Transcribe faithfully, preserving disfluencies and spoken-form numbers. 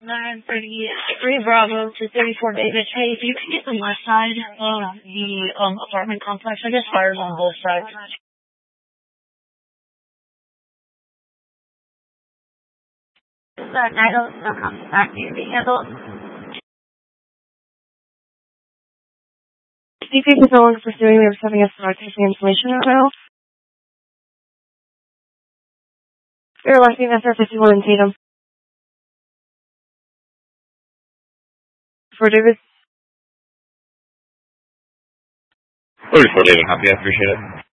nine thirty-three Bravo to thirty-four David. Hey, if you can get the west side of the um, apartment complex, I guess fires on both sides. That I don't know how that can be handled. D P is no longer pursuing. We are sending us our taking information right now. We're electing S R fifty-one in Tatum. For David. thirty-four David, copy. I appreciate it.